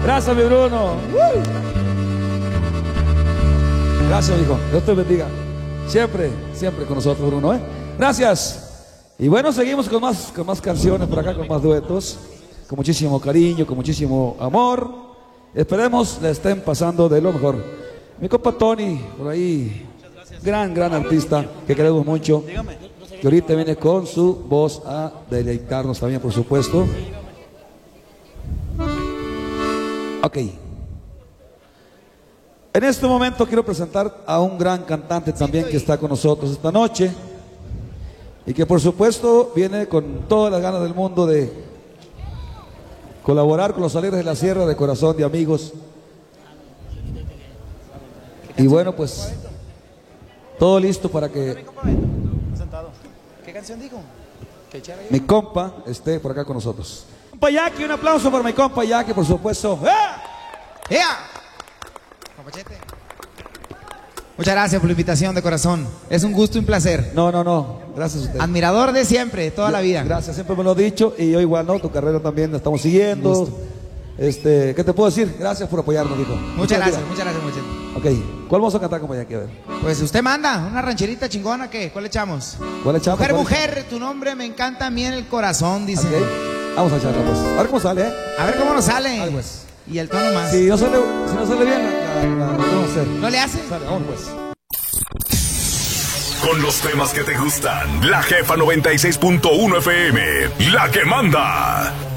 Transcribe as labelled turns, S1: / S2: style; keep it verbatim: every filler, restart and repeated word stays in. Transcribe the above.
S1: Gracias, mi Bruno. Uh. Gracias, hijo. Dios te bendiga. Siempre, siempre con nosotros, Bruno, ¿eh? Gracias. Y bueno, seguimos con más, con más canciones por acá, con más duetos. Con muchísimo cariño, con muchísimo amor. Esperemos le estén pasando de lo mejor. Mi compa Tony, por ahí, gran, gran artista que queremos mucho. Que ahorita viene con su voz a deleitarnos también, por supuesto. Ok. En este momento quiero presentar a un gran cantante también que está con nosotros esta noche. Y que por supuesto viene con todas las ganas del mundo de colaborar con los Alegres de la Sierra, de corazón, de amigos. Y bueno, pues todo listo para que
S2: ¿Qué canción dijo?
S1: mi compa esté por acá con nosotros. Compa Jackie, un aplauso para mi compa Jackie, por supuesto. ¡Eh!
S2: ¡Ea! Compachete. Muchas gracias por la invitación de corazón. Es un gusto y un placer.
S1: No, no, no. Gracias a usted.
S2: Admirador de siempre, toda la vida.
S1: Gracias, siempre me lo he dicho. Y yo igual, ¿no? Tu carrera también la estamos siguiendo. Este, ¿qué te puedo decir? Gracias por apoyarnos, hijo.
S2: Muchas gracias, muchas gracias, muchachos.
S1: Ok, ¿cuál vamos a cantar, compa Jackie? A ver.
S2: Pues usted manda, una rancherita chingona, ¿qué? ¿Cuál echamos?
S1: ¿Cuál echamos?
S2: Mujer,
S1: ¿Cuál
S2: mujer, tu nombre me encanta a mí en el corazón, dice.
S1: Okay. Vamos a echarla, pues. A ver cómo sale, ¿eh?
S2: A ver cómo nos sale.
S1: Ay, pues.
S2: Y el tono más.
S1: Si no sale, si no sale bien, la, la, la, la vamos a hacer.
S2: ¿No le hace?
S1: Sale, vamos, pues.
S3: Con los temas que te gustan, la Jefa noventa y seis punto uno F M, la que manda.